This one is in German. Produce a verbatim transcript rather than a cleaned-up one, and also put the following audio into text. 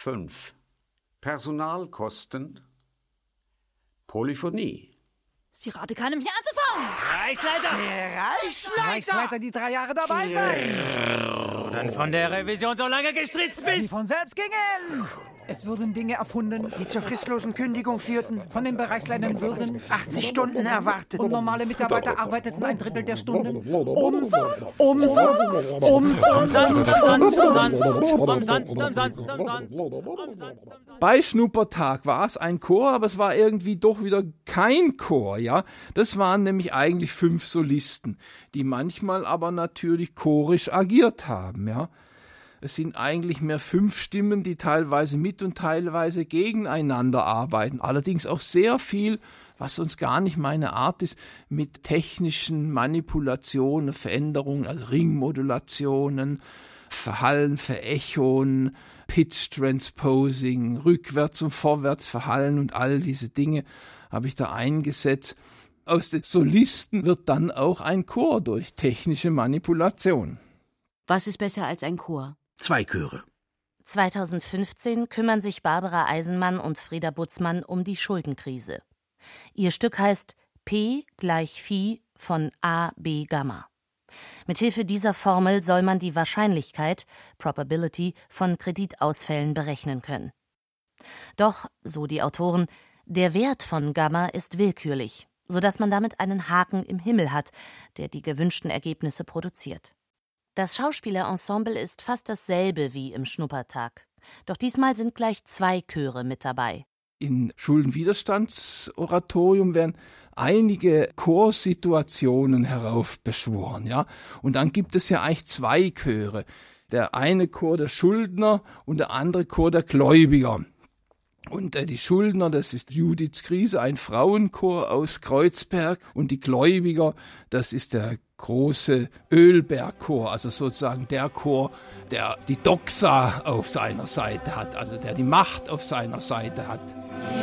fünf. Personalkosten. Polyphonie. Sie rate keinem hier anzufangen. Reichsleiter! Reichsleiter! Reichsleiter, die drei Jahre dabei sein! Dann von der Revision so lange gestritten Die bist! von selbst gingen! Es würden Dinge erfunden, die zur fristlosen Kündigung führten. Von den Bereichsleitern würden achtzig Stunden erwartet. Und normale Mitarbeiter arbeiteten ein Drittel der Stunden. Umsonst! Umsonst! Umsonst! Bei Schnuppertag war es ein Chor, aber es war irgendwie doch wieder kein Chor, ja. Das waren nämlich eigentlich fünf Solisten, die manchmal aber natürlich chorisch agiert haben, ja. Es sind eigentlich mehr fünf Stimmen, die teilweise mit und teilweise gegeneinander arbeiten. Allerdings auch sehr viel, was sonst gar nicht meine Art ist, mit technischen Manipulationen, Veränderungen, also Ringmodulationen, Verhallen, Verechoen, Pitch Transposing, rückwärts und vorwärts verhallen und all diese Dinge habe ich da eingesetzt. Aus den Solisten wird dann auch ein Chor durch technische Manipulation. Was ist besser als ein Chor? Zwei Chöre. zweitausendfünfzehn kümmern sich Barbara Eisenmann und Frieda Butzmann um die Schuldenkrise. Ihr Stück heißt P gleich Phi von A B Gamma. Mithilfe dieser Formel soll man die Wahrscheinlichkeit, Probability, von Kreditausfällen berechnen können. Doch, so die Autoren, der Wert von Gamma ist willkürlich, sodass man damit einen Haken im Himmel hat, der die gewünschten Ergebnisse produziert. Das Schauspielerensemble ist fast dasselbe wie im Schnuppertag. Doch diesmal sind gleich zwei Chöre mit dabei. In Schuldenwiderstandsoratorium werden einige Chorsituationen heraufbeschworen, ja. Und dann gibt es ja eigentlich zwei Chöre. Der eine Chor der Schuldner und der andere Chor der Gläubiger. Und äh, die Schuldner, das ist Judiths Krise, ein Frauenchor aus Kreuzberg. Und die Gläubiger, das ist der große Ölbergchor, also sozusagen der Chor, der die Doxa auf seiner Seite hat, also der die Macht auf seiner Seite hat.